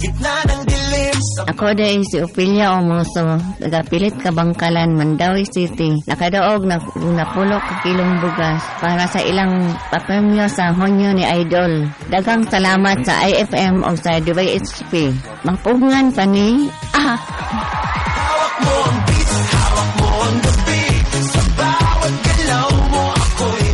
Ako day si Ophelia Omoso, taga-Pilit Kabangkalan, Mandawi City. Nakadaog na napulo ka kilong bugas para sa ilang papremyo sa honyo ni Idol. Dagang salamat sa IFM o sa Dubai HP. Mapungan pa ni... Hawak mo ang beat, hawak mo ang beat. Sa bawat galaw mo ako'y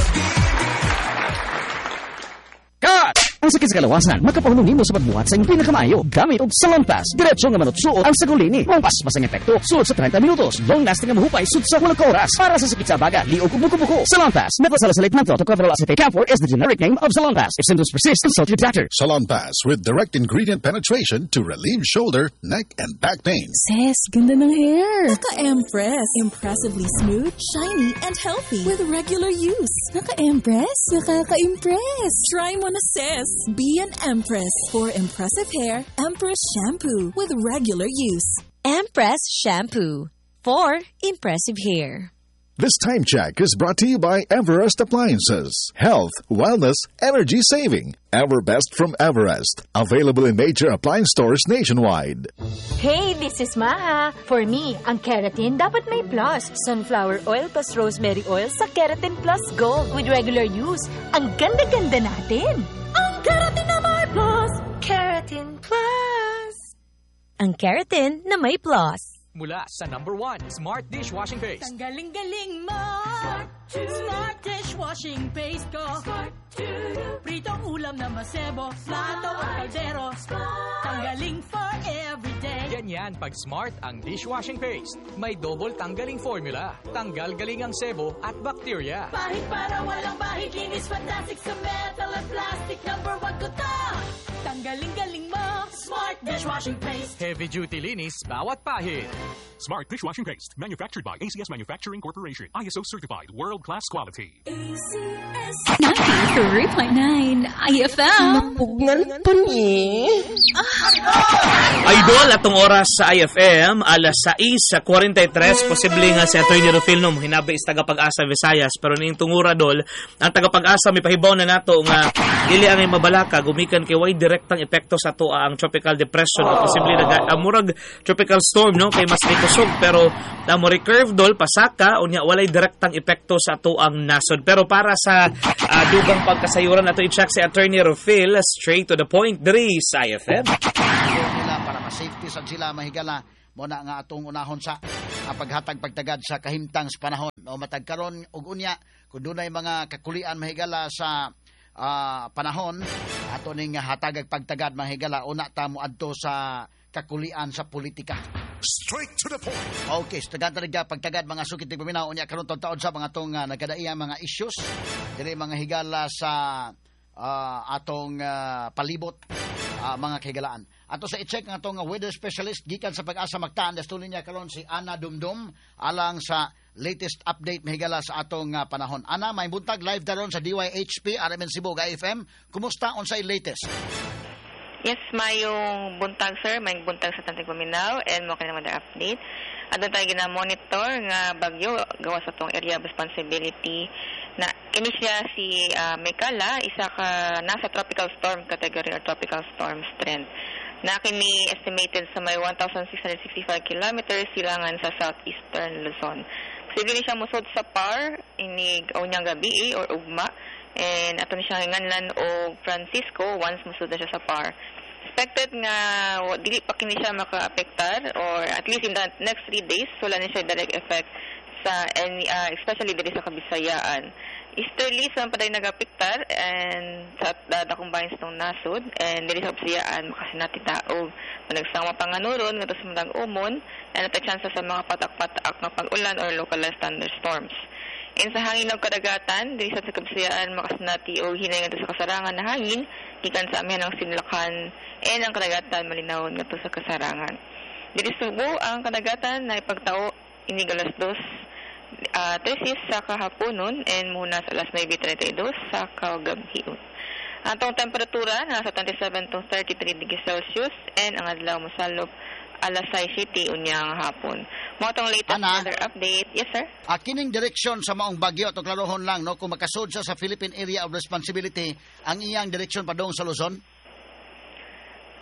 Cut! Ang sakit sa kalawasan, makapahulungin mo sa pagbuhat sa iyong pinakamaayo gamit og Salon Pass. Diretso nga manutsuot ang sagulini. Ang pas ang epekto, suot sa 30 minutos. Long lasting ang mahupay, suot sa walang oras. Para sa sakit sa baga, liog o buko-buko. Salon Pass. Methylsalicylate mantle tocopherol acetate. Camphor is the generic name of Salon Pass. If symptoms persist, consult your doctor. Salon Pass with direct ingredient penetration to relieve shoulder, neck, and back pain. Sis, ganda ng hair. Naka-Empress. Impressively smooth, shiny, and healthy. With regular use. Naka-Empress. Nakaka-impress. Try mo na, sis. Be an Empress. For impressive hair, Empress Shampoo. With regular use. Empress Shampoo. For impressive hair. This time check is brought to you by Everest Appliances. Health, wellness, energy saving. Everbest from Everest. Available in major appliance stores nationwide. Hey, this is Maha. For me, ang keratin dapat may plus. Sunflower oil plus rosemary oil sa Keratin Plus Gold with regular use. Ang ganda-ganda natin. Ang keratin na may plus. Keratin Plus. Ang keratin na may plus. Mula sa number 1, Smart Dishwashing Paste. Ang galing-galing mo. Smart Dishwashing Paste ko. Pritong ulam na masebo. Plato o kaldero. Tanggaling for everyday. Ganyan pag Smart ang dishwashing paste. May double tanggaling formula. Tanggal galing ang sebo at bacteria. Bahid para walang bahid. Linis fantastic sa metal at plastic. Number 1 ko to. Tanggaling-galing mo. Smart Dishwashing Paste. Heavy duty linis bawat pahid. Smart Dishwashing Paste. Manufactured by ACS Manufacturing Corporation. ISO certified. World-class quality. ACS 93.9 IFM. Napugnan pa ni. Idol, atong oras sa IFM, alas 6:43. Posible nga si Atty. Rufino hinabi is taga-Pag-asa Visayas. Pero ning tungura, Dol, ang taga-Pag-asa may pahibaw na nato nga dili ang mabalaka gumikan kay way direktang epekto sa tuwa ang tropical depression o posible na murag tropical storm, no, kay mas kusog, pero mo recurve, Dol, pasaka unya walay direktang epekto sa tuang nasod. Pero para sa dugang pagkasayuran nato i-check si Atty. Rufil, straight to the point diri sa IFM. Nila para ma-safety sa sila mahigala mo na nga atong unahon sa paghatag pagtagad sa kahimtang sa panahon o matagkaron og unya kun dunay mga kakulian mahigala sa panahon ato ning hatagag pagtagad mahigala una ta mo adto sa kakulian sa politika. Straight to the point. Okay, tagad talaga pagtagad mga sukit tig paminaw unya karon taon sa mga tong nagkadaiya mga issues diri mga higala sa atong palibot mga kahigalaan. Ato sa i-check nga atong weather specialist gikan sa Pag-asa Mactan, dastulin niya karon si Ana Dumdum alang sa latest update mahigala sa atong panahon. Ana, may buntag live daron sa DYHP RMN Cebu FM. Kumusta unsay latest? Yes, mayong buntag, sir. May buntag sa Tantig Paminaw and mo kaya naman update. Adun tayo gina-monitor nga bagyo gawa sa tong area of responsibility na kini siya si Mekala, isa ka nasa tropical storm category or tropical storm strength. Na kini estimated sa may 1,665 kilometers silangan sa southeastern Luzon. Posible ni siya musod sa PAR, inig o niyang gabi or ugma. And ato ni siya hinganlan o Francisco once musud na siya sa PAR. Expected nga dili pa kini siya maka-apektar or at least in the next 3 days wala ni siya direct effect sa especially diri sa Kabisayaan. Easterly sa paday nagapektar and sa dakong bahin sa nasod and diri sa Kabisayaan makasinati taog nagsama panganuron ngadto sa matag umon and at chance sa mga patak-patak nga pag-ulan or localized thunderstorms. In sa hangin ng kadagatan, diri sa Kabisayaan makasinati o hinay ngadto sa kasarangan na hangin gikan sa amihan ng Sinlakan and ang kadagatan malinawon ngadto sa kasarangan. Diri Subo ang kadagatan na ipagtao inig alas 2:36 sa kahaponon and muna sa alas 9:32 sa kagabion. Atong temperatura nasa 27 to 33 degrees Celsius and ang adlaw mosalop alas 6 city unyang hapon. Mo tong latest weather update. Yes, sir. Kining direksyon sa maong bagyo to klarohon lang no kung makasud sa Philippine Area of Responsibility ang iyang direksyon padong sa Luzon.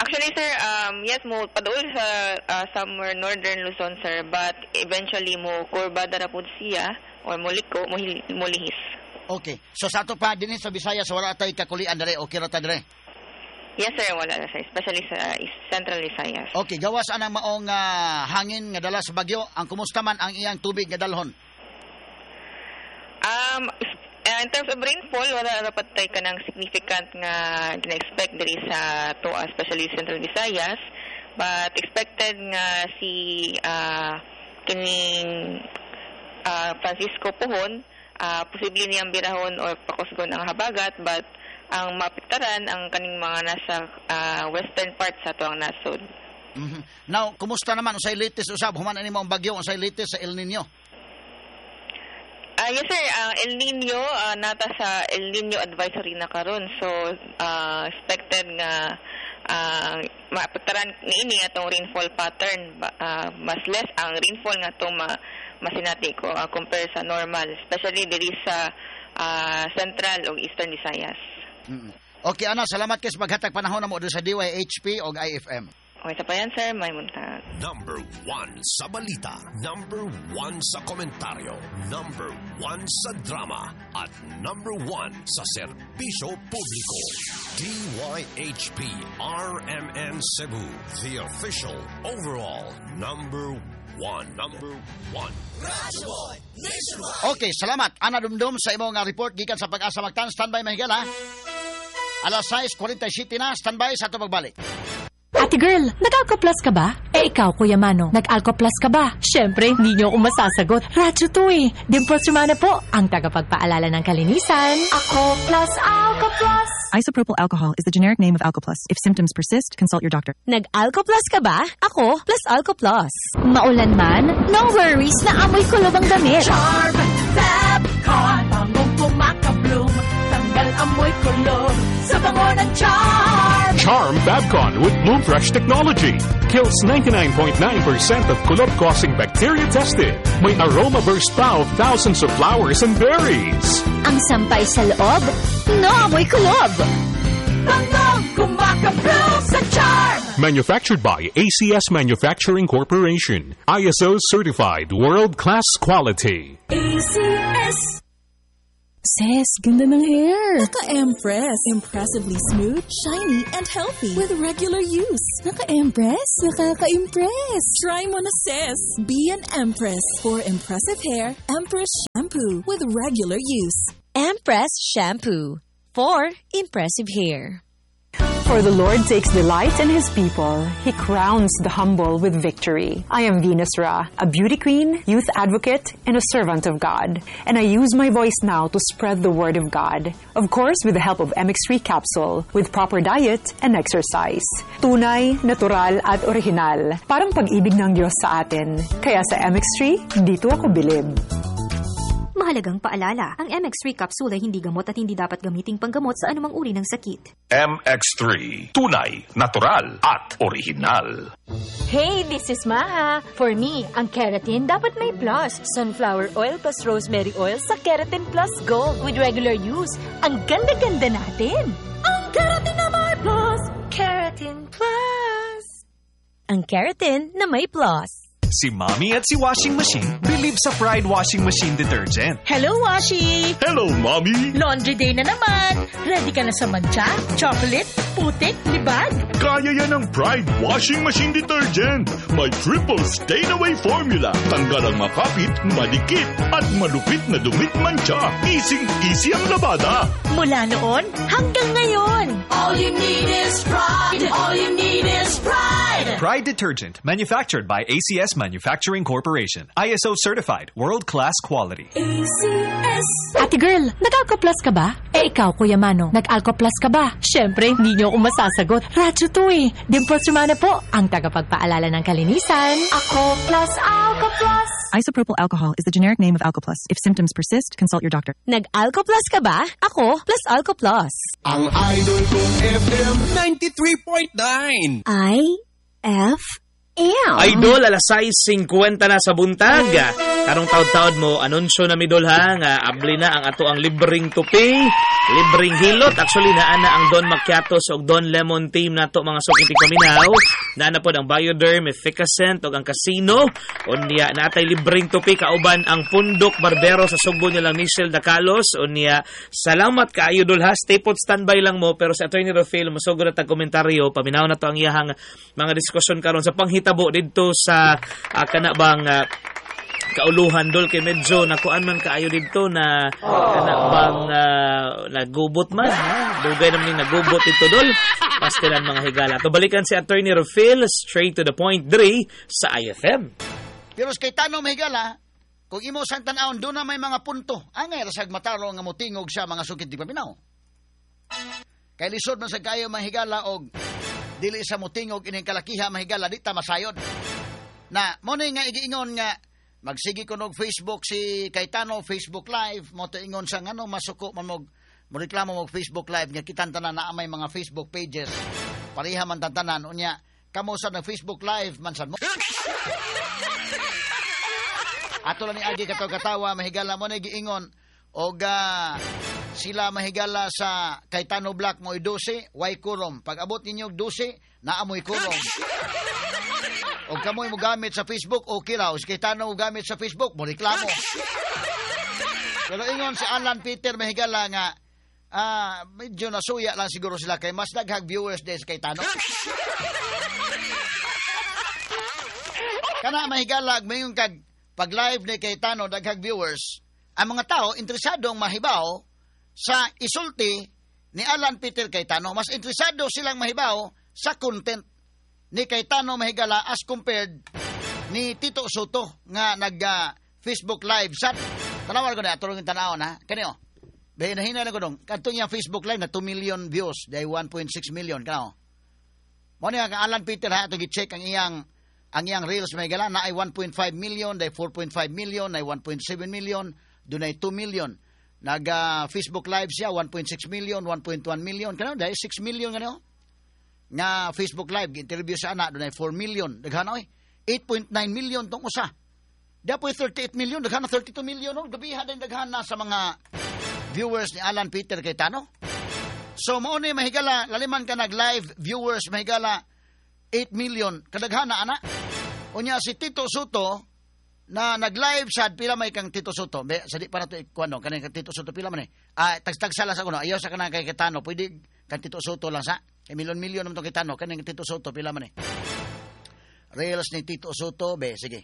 Actually, sir, yes, mo paduol sa somewhere northern Luzon, sir, but eventually mo kurba dara pud siya or muliko mo lihis. Okay. So sa ato pa din sa Visayas wala tay kakulian dere, okay ra ta dere? Yes, sir, wala na, sir, especially sa Central Visayas. Okay, gawas anang maong hangin nga dala sa bagyo, ang kumusta man ang iyang tubig nga dalhon? In terms of rainfall, wala dapat tayo ka ng significant nga gina-expect diri sa Toa, especially Central Visayas. But expected nga si kining Francisco Puhon, posible niyang birahon or pakusgon ang habagat, but ang mapiktaran ang kaning mga nasa western part sa tuang nasod. Mm-hmm. Now, kumusta naman sa latest usab human ani mo ang bagyo sa latest sa El Nino? Yes, sir. El Nino, nata sa El Nino advisory na karon. So, expected nga maapektaran niini atong rainfall pattern. Mas less ang rainfall nga itong masinati ko compare sa normal. Especially diri sa Central o Eastern Visayas. Okay, Ana. Salamat kayo sa paghatag panahon na mo doon sa DYHP o IFM. Okay, sa pa yan, sir. May muntag. Number 1 sa balita. Number 1 sa komentaryo. Number 1 sa drama. At number 1 sa serbisyo publiko. DYHP RMN Cebu. The official overall number 1. Number 1. Radyoboy Nationwide. Okay, salamat. Ana Dumdum sa imong report gikan sa Pag-asa Mactan. Standby mahigala. Alas 6:47 na. Standby sa ito pagbalik. Ate girl, nag-Alco Plus ka ba? Ikaw, Kuya Mano, nag-Alco Plus ka ba? Siyempre, hindi niyo ako masasagot. Radyo to eh. Dimples Romana po, ang tagapagpaalala ng kalinisan. Ako Plus, Alco Plus. Isopropyl alcohol is the generic name of Alco Plus. If symptoms persist, consult your doctor. Nag-Alco Plus ka ba? Ako, plus Alco Plus. Maulan man, no worries na amoy kulob ang damit. Charm, Fabcon, pangong pumaka-bloom, tanggal amoy kulob sa bango ng Charm. Charm Fabcon with Bloom Fresh technology kills 99.9% of kulob-causing bacteria tested. May aroma burst pa of thousands of flowers and berries. Ang sampay sa loob, no amoy kulob. Bangong kumaka-bloom sa Charm. Manufactured by ACS Manufacturing Corporation. ISO certified world-class quality. ACS. Sis, ganda ng hair. Naka-Empress. Impressively smooth, shiny, and healthy with regular use. Naka-Empress. Nakaka-impress. Try mo na, sis. Be an Empress. For impressive hair, Empress Shampoo with regular use. Empress Shampoo. For impressive hair. For the Lord takes delight in His people. He crowns the humble with victory. I am Venus Ra, a beauty queen, youth advocate, and a servant of God. And I use my voice now to spread the word of God. Of course, with the help of MX3 capsule, with proper diet and exercise. Tunay, natural, at original. Parang pag-ibig ng Diyos sa atin. Kaya sa MX3, dito ako bilib. Mahalagang paalala, ang MX3 capsule ay hindi gamot at hindi dapat gamiting panggamot sa anumang uri ng sakit. MX3. Tunay, natural, at original. Hey, this is Maha. For me, ang keratin dapat may plus. Sunflower oil plus rosemary oil sa Keratin Plus Gold with regular use. Ang ganda-ganda natin. Ang keratin na may plus. Keratin Plus. Ang keratin na may plus. Si Mommy at si Washing Machine believe sa Pride Washing Machine Detergent. Hello, Washi! Hello, Mommy! Laundry day na naman. Ready ka na sa mancha, chocolate, putik, libag? Kaya yan ang Pride Washing Machine Detergent. May triple stain-away formula. Tanggal ang makapit, madikit, at malupit na dumit mancha. Easy ang labada. Mula noon hanggang ngayon. All you need is pride. All you need is pride. Pride Detergent, manufactured by ACS Manufacturing Corporation. ISO certified, world-class quality. ACS. Ate girl, nag-Alco Plus ka ba? Ikaw, Kuya Mano, nag-Alco Plus ka ba? Siyempre, hindi niyo ako masasagot. Radyo to eh. Dimples Romana po, ang tagapagpaalala ng kalinisan. Ako Plus, Alco Plus. Isopropyl alcohol is the generic name of Alco Plus. If symptoms persist, consult your doctor. Nag-Alco Plus ka ba? Ako, plus Alco Plus. Ang idol kong FM 93.9. IFM. am. Idol, alas 6:50 na sa buntag. Karong taod-taod mo, anunsyo na midol ha, nga abli na ang ato ang libreng tupi, libreng hilot. Actually, naana ang Don Macchiatos o Don Lemon team na to mga suking paminaw. Naana po ang Bioderm, Efficacent o ang Casino. Unya, natay libreng tupi, kauban ang Pundok Barbero sa Sugbo nilang Michelle Dacalos. Unya, salamat ka Idol ha, stay put standby lang mo. Pero sa Attorney Rofil, masugod na tag-komentaryo, paminaw na to ang iyahang mga diskusyon karon sa panghitabo dito sa kanabang kauluhan dol kay medyo nakuan man kaayo dito na kanabang nagubot man ha? Dugay naman yung nagubot dito dol pastilan mga higala. To balikan si Attorney Rofil, straight to the point 3 sa IFM. Pero kay Tano Mahigala, kung imo sang tan-awon doon na may mga punto, angay rasag mataro nga motingog siya mga sukid di paminaw. Kay lisod man sa kayo Mahigala og dili sa motingog ining kalakiha Mahigala di ta masayod. Na mo nga igiingon nga magsigi ko og Facebook si Cayetano Facebook Live mo to ingon sa ngano masuko man mo reklamo mo Facebook Live nga kitan tanan na may mga Facebook pages pareha man tantanan unya kamo sa Facebook Live man sad mo. Ato lang ni agi katawa Mahigala mo na giingon og sila Mahigala sa Cayetano Black mo 12 way kurom pag abot ninyo 12 naamoy kurom. O kamoy mo gamit sa Facebook, okay raw. Si Cayetano mo gamit sa Facebook, mo reklamo. Pero ingon si Alan Peter Mahigala nga, medyo nasuya lang siguro sila kay mas daghang viewers din si Cayetano. Kana Mahigala, mayroon kag pag live ni Cayetano, daghang viewers, ang mga tao interesadong mahibaw sa isulti ni Alan Peter Cayetano. Mas interesado silang mahibaw sa content ni Cayetano Mahigala as compared ni Tito Soto nga nag Facebook Live sa tanawar ko na atulong tanawon ha kanyo be nahina na ko dong kadto niya Facebook Live na 2 million views day 1.6 million kano mo ni nga Alan Peter ha to gi-check ang iyang reels Mahigala na ay 1.5 million day 4.5 million ay 1.7 million dunay 2 million nag Facebook Live siya 1.6 million 1.1 million kano day 6 million kano nga Facebook Live, interview sa anak, doon ay 4 million. Daghan oy 8.9 million tong usa. Dapoy 38 million, daghan na 32 million. No? Gabiha din daghan na sa mga viewers ni Alan Peter Cayetano. So, mauna Mahigala, laliman ka nag-live viewers, Mahigala, 8 million. Kadaghan na, anak. Unya si Tito Soto, na nag-live sad, pila may kang Tito Soto. Be, sadi para to ikuano, kanang Tito Soto, pila man eh. Tagsalas ako, no? Ayaw sa kanang kay Cayetano, pwede kang Tito Soto lang sa. Kay milyon-milyon naman itong Cayetano. Kanang Tito Soto, pila man eh. Reels ni Tito Soto, be, sige.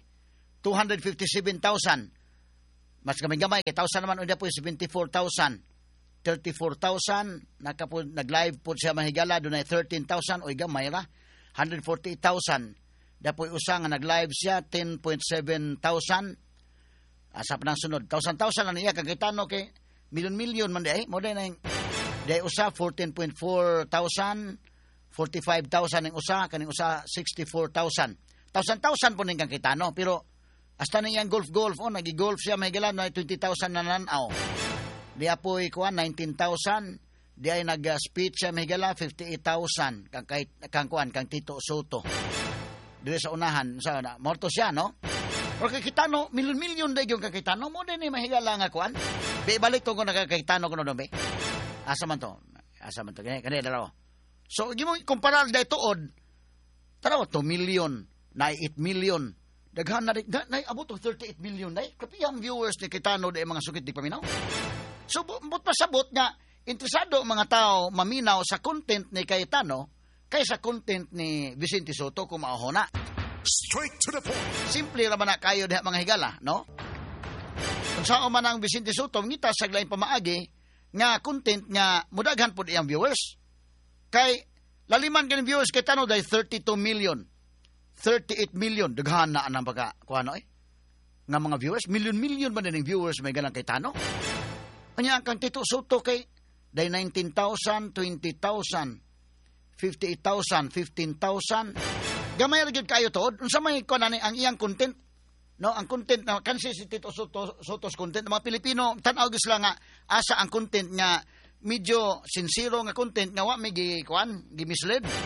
257,000. Mas gamay-gamay. Kay 1,000 naman, unya po 74,000. 34,000. Nag-live po siya Mahigala. Doon ay 13,000. Uy, gamay ra. 148,000. Dapoy usang nag-live siya. 10.7,000. Asa pa ng sunod. 1,000 na niya. Kay Cayetano, kay milyon-milyon man di eh. Mo din ang day usa 14.4,000, 45,000 ang usa, kaning usa 64,000. 1,000 po ning kang Cayetano, pero hasta na yang golf nagi-golf siya Mahigala na 20,000 na nanaw. Di apoy kuan 19,000, di ay nag-speech siya Mahigala 58,000 kang kuan kang Tito Soto. Dili sa unahan sa morto siya no. Pero kay Cayetano, milyon-milyon day yung kay Cayetano mo din ni Mahigala nga kuan. Be balik to ko na kay Cayetano kuno do be. Asa man to? Kani dalaw. So, di mo kumparar day tuod. Taraw 2 million, na 8 million. Daghan na abot og 38 million na. Kapiyang viewers ni Cayetano day mga sukit di paminaw. So, but pasabot nga interesado mga tao maminaw sa content ni Cayetano kaysa content ni Vicente Soto kung maahona. Straight to the point. Simple ra man na kayo diha mga higala, no? Kung saan man ang Vicente Soto ngita sa lain pamaagi nga content nga mudaghan pud iyang viewers. Kay laliman kan viewers kay Tano day 32 million. 38 million daghan na anang baga kuano eh. Nga mga viewers, milyon-milyon man din viewers may ganang kay Tano. Anya kang Tito Soto kay day 19,000, 20,000, 58,000, 15,000. Gamay ra gyud kayo tod. Unsa may kuan ang iyang content? No, ang content na kansi si Tito Soto's content mga Pilipino tan-aw gyud sila nga asa ang content nga medyo sincero nga content nga wa may gikuan, gimislead.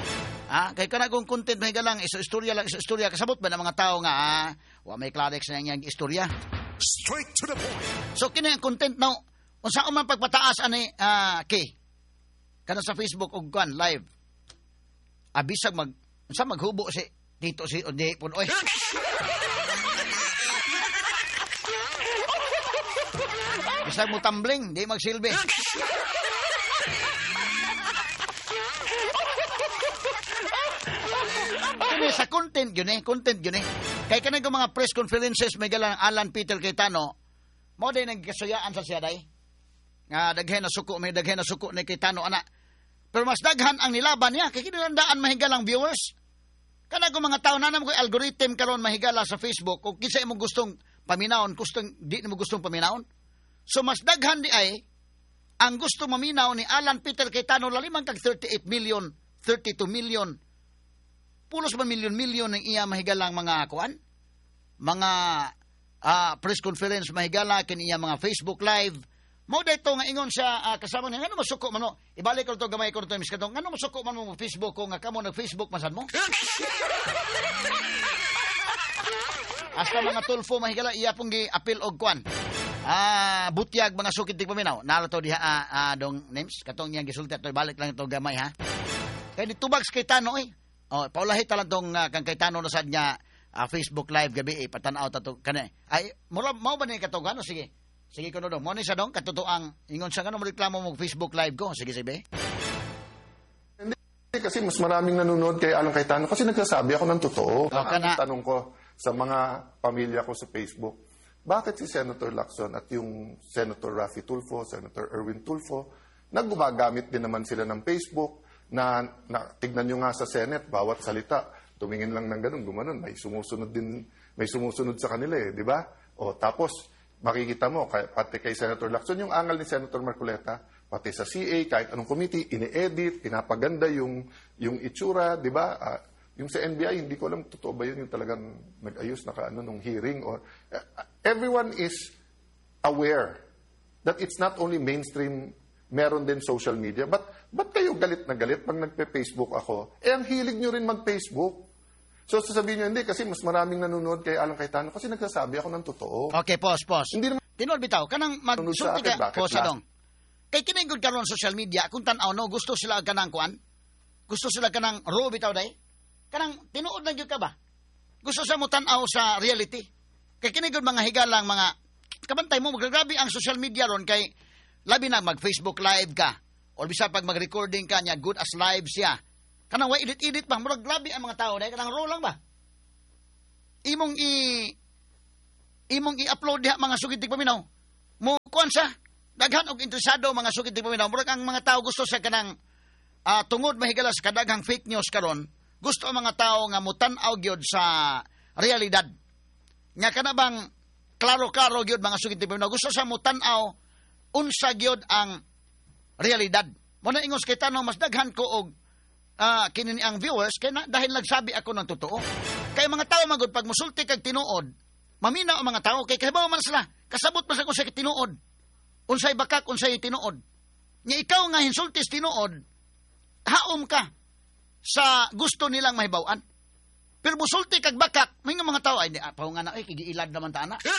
Kay kana kung content may galang istorya kasabot ba ng mga tao nga wa may clarix na yang istorya. Straight to the point. So kini ang content now unsa man pagpataas ani kay kana sa Facebook og kan live. Abisag unsa maghubo si dito si Ode pun oy. Bisag mo tumbling, di magsilbi. Sa content yun eh. Kaya kanang mga press conferences may galang Alan Peter Cayetano, mo day nagkasuyaan sa siya day. Nga daghan na suko ni Cayetano ana. Pero mas daghan ang nilaban niya kay kinilandaan mahigalang viewers. Kanang mga tao na ko algorithm karon mahigala sa Facebook kung kinsa imong gustong paminawon, di mo gustong paminawon. So mas daghan di ay ang gusto maminaw ni Alan Peter Cayetano lalimang kag 38 million, 32 million. Pulos man milyon-milyon ng iya mahigalang mga kuan, mga press conference mahigala kini iya mga Facebook live. Mao dayto nga ingon sa kasama niya ngano masuko man no. Ibalik ko to gamay ko to miskadong ngano masuko man mo Facebook ko nga kamo nag-Facebook masan mo. Hasta mga tulfo mahigala iya pong gi-appeal og kuan. Butyag mga sukid tig paminaw. Nara to diha dong names katong iyang gisulti to balik lang to gamay ha. Kay ditubags kay Tano paulahi talang tong kang Cayetano na sad niya Facebook live gabi patanaw tato kani. Ay mao ba ni katong ano sige. Sige kuno dong. Mo ni sa dong katutoang ingon sa ngano mo reklamo mo Facebook live ko. Sige sibe. Hindi kasi mas maraming nanonood kay Alan Cayetano kasi nagsasabi ako ng totoo. Ang tanong ko sa mga pamilya ko sa Facebook, bakit si Senator Lacson at yung Senator Raffy Tulfo, Senator Erwin Tulfo, naggumagamit din naman sila ng Facebook na tignan nyo nga sa Senate, bawat salita, tumingin lang ng ganun, gumanon, may sumusunod sa kanila di ba? Tapos, makikita mo, pati kay Senator Lacson, yung angal ni Senator Marcoleta, pati sa CA, kahit anong committee, ini-edit, pinapaganda yung itsura, di ba? Yung sa NBI, hindi ko alam, totoo ba yun, yung talagang nag-ayos nung hearing, or everyone is aware that it's not only mainstream, meron din social media. Ba't kayo galit na galit pag nagpe-Facebook ako? Ang hilig nyo rin mag-Facebook. So, sasabihin nyo, hindi, kasi mas maraming nanonood kay Alan Cayetano kasi nagsasabi ako ng totoo. Okay, pause. Hindi naman... Tinol bitaw, kanang magsulti ka, pause adong. Kay kinigod karon social media, kung tanaw no, gusto sila kanang kuan? Gusto sila kanang raw bitaw day? Kanang tinuod na gyud ka ba? Gusto sa mo tanaw sa reality. Kay kinigod mga higalang mga kabantay mo magagrabe ang social media ron kay labi na mag-Facebook live ka o bisa pag mag-recording ka niya, good as live siya. Kanang way edit pa, murag grabe ang mga tao dahil kanang raw lang ba? Imong i-upload diha mga sugid tig paminaw. Mo kuan sa daghan og interesado mga sugid tig paminaw. Murag ang mga tao gusto sa kanang tungod mahigalas kadaghang fake news karon. Gusto ang mga tao nga mutan-aw gyud sa realidad. Nya kana bang klaro-klaro gyud mga sugid tig paminaw. Gusto sa mutan-aw unsa gyud ang realidad. Mo na ingos kay tanong mas daghan ko og kinini ang viewers kay dahil nagsabi ako ng totoo. Kay mga tao magud pag musulti kag tinuod, maminaw ang mga tao kay kahibaw man sila. Kasabot man sa kung sa tinuod. Unsay bakak, unsay tinuod. Nya ikaw nga hinsultis tinuod, haom ka sa gusto nilang mahibaw-an. Pero musulti kag bakak, may mga tao ay paw nga na kigiilad naman ta ana.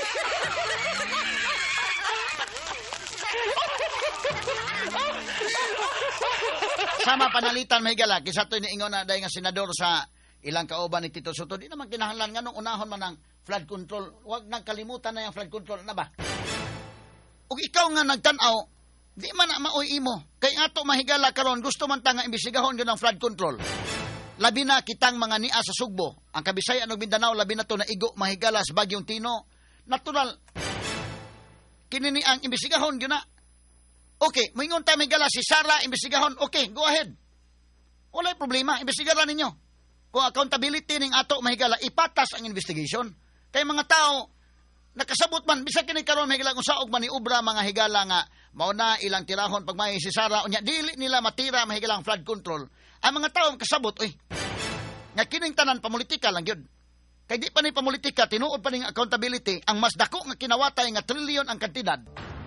Sama panalitan may gala kisa to niingon na dahil nga senador sa ilang kauban ni Tito Soto, di naman kinahanglan nga nung unahon man ng flood control. Huwag nang kalimutan na yung flood control na ba? O ikaw nga nagtanaw, di man na maoy imo. Kay ato mahigala karon gusto man ta nga imbestigahon yun ang flood control. Labi na kitang mga nia sa Sugbo, ang Kabisayan ug Mindanao, labi na to na igo mahigala sa Bagyong Tino. Natural, kinini ang imbestigahon yun na. Okay, moingon ta mahigala si Sara imbestigahon. Okay, go ahead. Walay problema, imbestigaran ninyo. Kung accountability ning ato mahigala, ipatas ang investigation. Kay mga tao nakasabot man bisag kini karon mahigala kung saog man ni obra mga higala nga mao na ilang tirahon pag may si Sara unya dili nila matira mahigalang flood control. Ang mga tao kasabot nga kining tanan pamulitika lang gyud. Kay di pa ni pamulitika tinuod pa ning accountability ang mas dako nga kinawatay nga trilyon ang kantidad.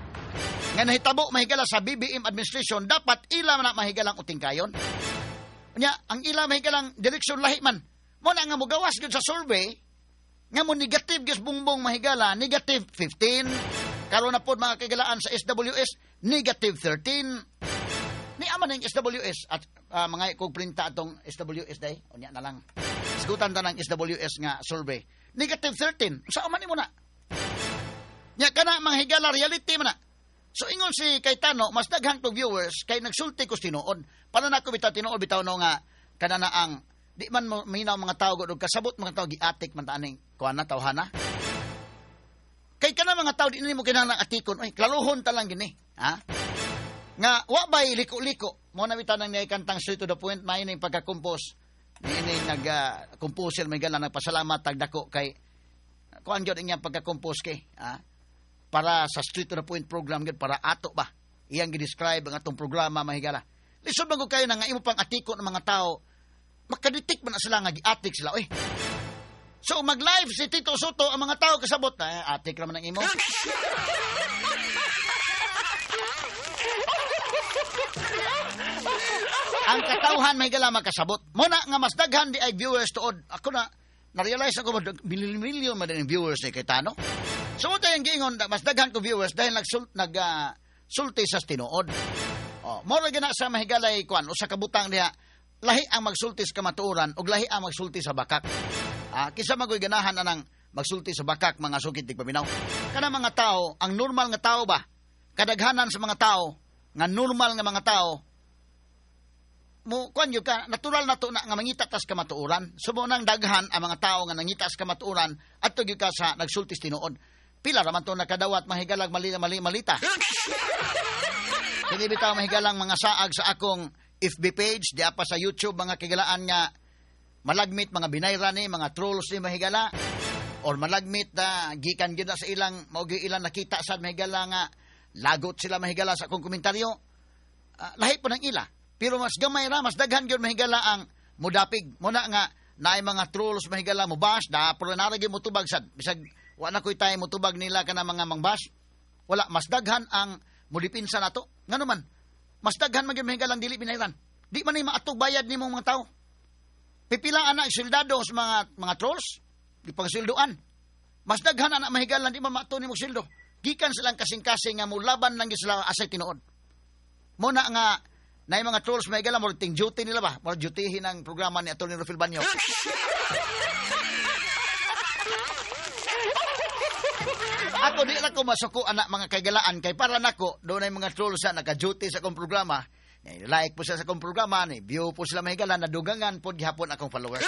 Nga nahitabo mahigala sa BBM administration dapat ila na mahigalang utingkayon. Nya, ang ila mahigalang direksyon lahi man. Mo na nga mo gawas gyud sa survey, nga mo negative gyud bungbong mahigala, negative 15. Karon na pod mga kagalaan sa SWS, negative 13. Ni aman ang SWS at mga kog printa atong SWS day, unya na lang. Sigutan ta ng SWS nga survey. Negative 13. Sa man nimo na? Nya kana mga higala reality man na. So ingon si Cayetano, mas daghang to viewers kay nagsulti ko tinuod. Para nako bitaw tinuod bitaw no nga kanana ang di man minaw mga tao og kasabot mga tao giatik man taning kuan na tawhana. Kay kana mga tao di nimo kinahanglan atikon, oy klaruhon ta lang gini, ha? Nga wa bay liko-liko. Mo na bitan nang kantang straight to the point, may ning pagka-compose. Ini nag-composer may gala nagpasalamat tagdako kay kuan gyud iyang pagka-compose kay, ha? Para sa straight to the point program gyud para ato ba iyang gi-describe ang atong programa mahigala. Lisod man ko kayo na nga imo pang atikon ng mga tao makaditik man na sila nga giatik sila oy. So mag-live si Tito Soto ang mga tao kasabot na atik ra man ang imo. Ang katawhan mahigala makasabot. Mo na nga mas daghan di ay viewers tuod. Ako na-realize ako milyon man din viewers ni Cayetano. So, mo tayong giingon, mas daghan ko viewers dahil nagsulti sa tinuod. Mora gina sa mahigalay kwan, o sa kabutang diha, lahi ang magsulti sa kamatuoran, o lahi ang magsulti sa bakak. Kisa magoy ganahan na ng magsulti sa bakak, mga sukit di paminaw. Kana mga tao, ang normal nga tao ba? Kadaghanan sa mga tao, nga normal nga mga tao, mo kwan yun ka, natural na to na nga mangita tas kamatuoran. So, mo nang daghan ang mga tao nga nangita sa kamatuoran, at to yun ka sa nagsulti sa tinuod. Pila raman to nakadawat mahigalang malita. Hindi bitaw mahigalang mga saag sa akong FB page, di pa sa YouTube mga kigalaan nga malagmit mga binayra ni, mga trolls ni mahigala, or malagmit na gikan gyud sa ilang, maugi ilang nakita sa mahigala nga lagot sila mahigala sa akong komentaryo. Lahi po ng ila. Pero mas gamay ra, mas daghan gyud mahigala ang mudapig. Muna nga, naay mga trolls mahigala mo bash, pero naragi mo tubag sad. Bisag wala ko'y tayo mutubag nila ka na mga mangbas. Wala, mas daghan ang mulipinsa na to. Nga naman, mas daghan magyamahigal ang dili binayran. Di man ay maatog bayad ni mong mga tao. Pipilaan na sildado sa mga trolls, di pang sildoan. Mas daghan anak mahigal lang, di man maato ni mong sildo. Gikan silang kasing-kasing nga mulaban lang sila asay tinuod. Muna nga, na yung mga trolls mahigal lang, more ting duty nila ba? More dutyhin ang programa ni Atty. Rufil Banyo. Ako di na ko masuko anak mga kagalaan kay para nako doon ay mga trolls sa naka-duty sa akong programa. Like po siya sa akong programa, ni view po sila mahigalan na dugangan po gihapon akong followers.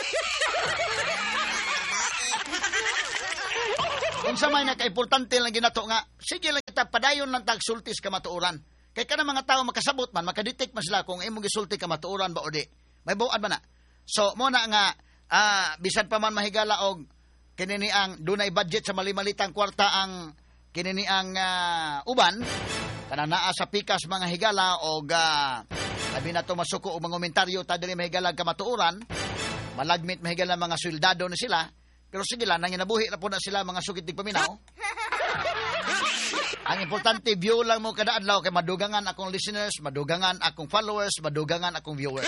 Kung sa may naka-importante lang ginato nga, sige lang kita padayon lang tag-sultis kamatuoran. Kay kana mga tao makasabot man, makadetect man sila kung imong gisulti kamatuoran ba o di. May buwan man na. So, muna nga, bisan pa man mahigala og kinini ang dunay budget sa mali-malitang kwarta ang kinini ang uban kana naa sa pikas mga higala og labi na to masuko og mga komentaryo ta dili mahigala kamatuoran malagmit mahigala mga soldado na sila pero sige lang nanginabuhi na po na sila mga sukit dig paminaw. Ang importante view lang mo kada adlaw kay madugangan akong listeners, madugangan akong followers, madugangan akong viewers.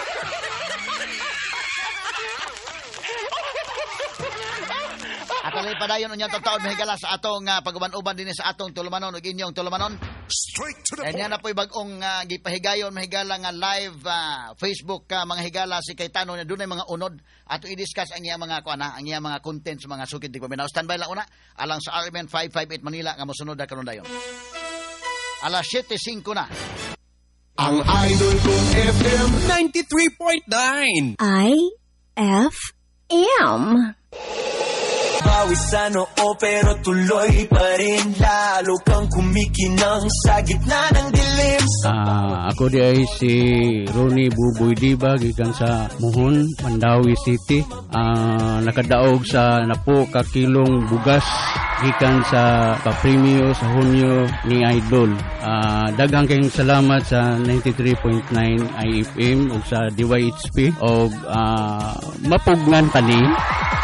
At alay padayon unyang taon mahigala sa atong pag-uban-uban din sa atong tulumanon ug inyong tulumanon. Straight to the point. Yan na po bagong gipahigayon mahigala nga live Facebook mga higala si Cayetano na dunay mga unod ato i-discuss ang iyang mga ang iyang mga contents mga sukid di paminaw. Standby lang una alang sa RMN 558 Manila nga mosunod na karon dayon. Alas 7:05 na. Ang idol kong FM 93.9 IFM. Bawis sa noo pero tuloy pa rin. Lalo kang kumikinang sa gitna ng dilim. Ako di ay si Ronnie Buboy Diba gikan sa Muhon, Mandawi City. Nakadaog sa napo ka kilong bugas gikan sa papremyo sa Hunyo ni Idol. Daghang kayong salamat sa 93.9 IFM ug sa DYHP og mapugnan tani